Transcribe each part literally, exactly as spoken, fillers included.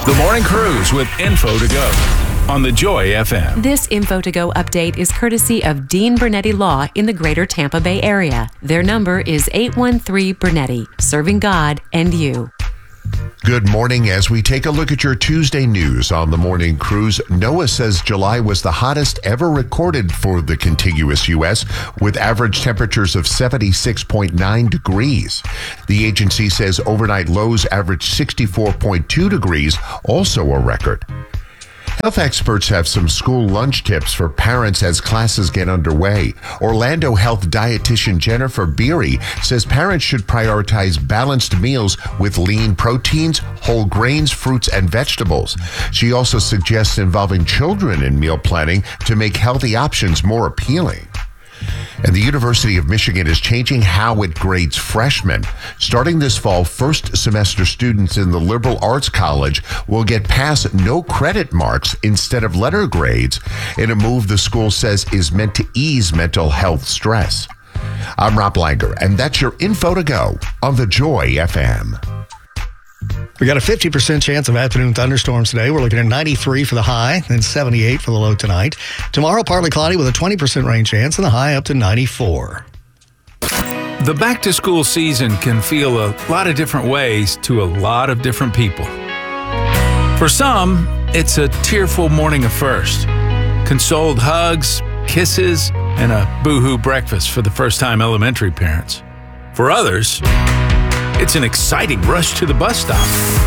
The Morning Cruise with Info to Go on the Joy F M. This Info to Go update is courtesy of Dean Bernetti Law in the greater Tampa Bay area. Their number is eight one three Bernetti, serving God and you. Good morning. As we take a look at your Tuesday news on the Morning Cruise, NOAA says July was the hottest ever recorded for the contiguous U S, with average temperatures of seventy-six point nine degrees. The agency says overnight lows averaged sixty-four point two degrees, also a record. Health experts have some school lunch tips for parents as classes get underway. Orlando Health dietitian Jennifer Beery says parents should prioritize balanced meals with lean proteins, whole grains, fruits, and vegetables. She also suggests involving children in meal planning to make healthy options more appealing. And the University of Michigan is changing how it grades freshmen. Starting this fall, first semester students in the Liberal Arts College will get pass no credit marks instead of letter grades, in a move the school says is meant to ease mental health stress. I'm Rob Langer, and that's your Info to Go on the Joy F M. We got a fifty percent chance of afternoon thunderstorms today. We're looking at ninety-three for the high and seventy-eight for the low tonight. Tomorrow, partly cloudy with a twenty percent rain chance and the high up to ninety-four. The back-to-school season can feel a lot of different ways to a lot of different people. For some, it's a tearful morning of first. Consoled hugs, kisses, and a boo-hoo breakfast for the first-time elementary parents. For others, it's an exciting rush to the bus stop.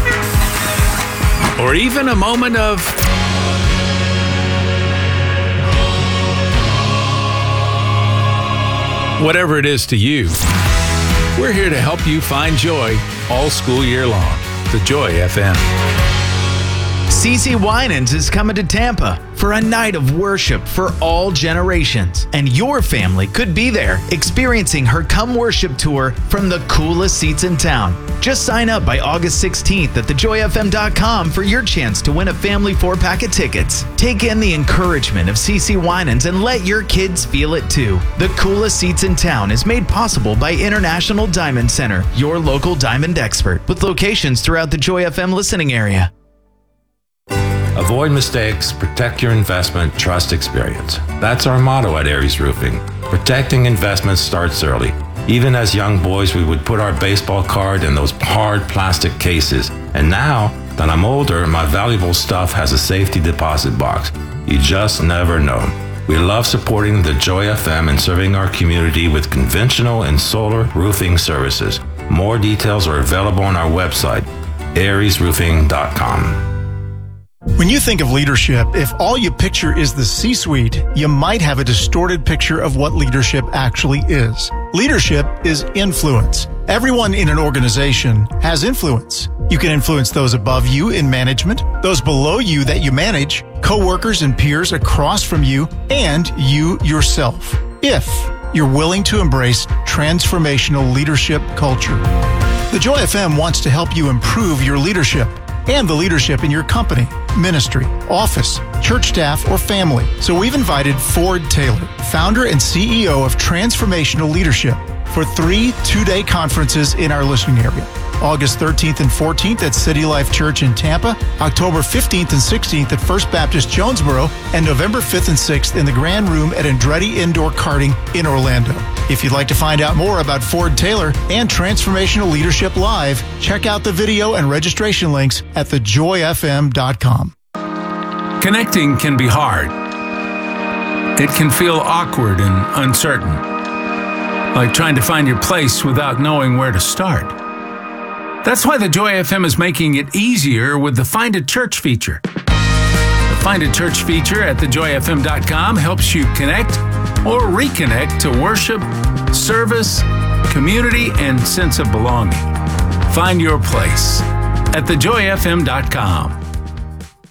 Or even a moment of whatever it is to you. We're here to help you find joy all school year long. The Joy F M. CeCe Winans is coming to Tampa for a night of worship for all generations. And your family could be there, experiencing her Come Worship Tour from the coolest seats in town. Just sign up by August sixteenth at the joy f m dot com for your chance to win a family four-pack of tickets. Take in the encouragement of CeCe Winans and let your kids feel it too. The coolest seats in town is made possible by International Diamond Center, your local diamond expert, with locations throughout the Joy F M listening area. Avoid mistakes, protect your investment, trust experience. That's our motto at Aries Roofing. Protecting investments starts early. Even as young boys, we would put our baseball card in those hard plastic cases. And now that I'm older, my valuable stuff has a safety deposit box. You just never know. We love supporting the Joy F M and serving our community with conventional and solar roofing services. More details are available on our website, aries roofing dot com. When you think of leadership, if all you picture is the C-suite, you might have a distorted picture of what leadership actually is. Leadership is influence. Everyone in an organization has influence. You can influence those above you in management, those below you that you manage, coworkers and peers across from you, and you yourself, if you're willing to embrace transformational leadership culture. The Joy F M wants to help you improve your leadership and the leadership in your company, ministry, office, church staff, or family. So we've invited Ford Taylor, founder and C E O of Transformational Leadership, for three two-day conferences in our listening area. August thirteenth and fourteenth at City Life Church in Tampa, October fifteenth and sixteenth at First Baptist Jonesboro, and November fifth and sixth in the Grand Room at Andretti Indoor Karting in Orlando. If you'd like to find out more about Ford Taylor and Transformational Leadership Live, check out the video and registration links at the joy f m dot com. Connecting can be hard. It can feel awkward and uncertain, like trying to find your place without knowing where to start. That's why the Joy F M is making it easier with the Find a Church feature. The Find a Church feature at the joy f m dot com helps you connect or reconnect to worship, service, community, and sense of belonging. Find your place at the joy f m dot com.